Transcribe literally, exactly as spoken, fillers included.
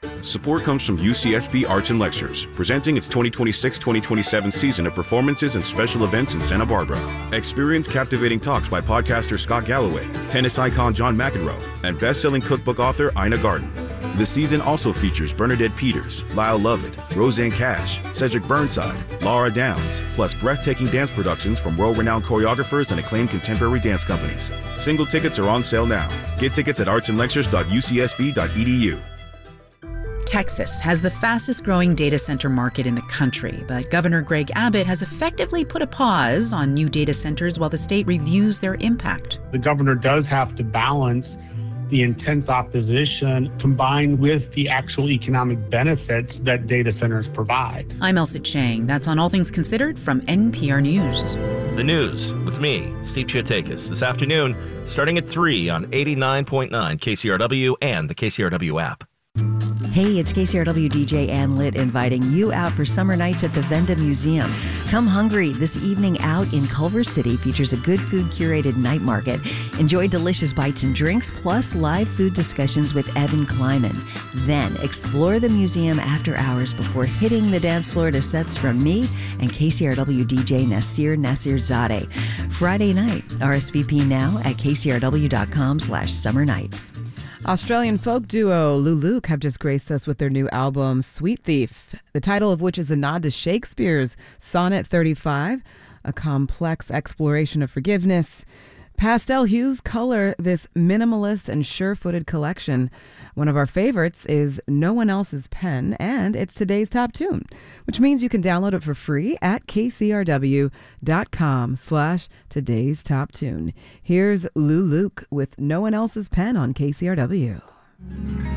Support comes from U C S B Arts and Lectures, presenting its twenty twenty-six twenty twenty-seven season of performances and special events in Santa Barbara. Experience captivating talks by podcaster Scott Galloway, tennis icon John McEnroe, and best-selling cookbook author Ina Garten. The season also features Bernadette Peters, Lyle Lovett, Roseanne Cash, Cedric Burnside, Laura Downs, plus breathtaking dance productions from world-renowned choreographers and acclaimed contemporary dance companies. Single tickets are on sale now. Get tickets at arts and lectures dot u c s b dot e d u. Texas has the fastest growing data center market in the country, but Governor Greg Abbott has effectively put a pause on new data centers while the state reviews their impact. The governor does have to balance the intense opposition combined with the actual economic benefits that data centers provide. I'm Elsa Chang. That's on All Things Considered from N P R News. The news with me, Steve Chiotakis, this afternoon, starting at three on eighty-nine point nine K C R W and the K C R W app. Hey, it's K C R W D J Ann Litt inviting you out for summer nights at the Venda Museum. Come hungry. This evening out in Culver City features a good food curated night market. Enjoy delicious bites and drinks, plus live food discussions with Evan Kleiman. Then explore the museum after hours before hitting the dance floor to sets from me and K C R W D J Nasir Nasirzadeh. Friday night, R S V P now at k c r w dot com slash summer nights. Australian folk duo Luluke have just graced us with their new album, Sweet Thief, the title of which is a nod to Shakespeare's Sonnet thirty-five, a complex exploration of forgiveness. Pastel hues color this minimalist and sure-footed collection. One of our favorites is No One Else's Pen, and it's today's top tune, which means you can download it for free at k c r w dot com slash today's top tune. Here's Luluke with No One Else's Pen on K C R W.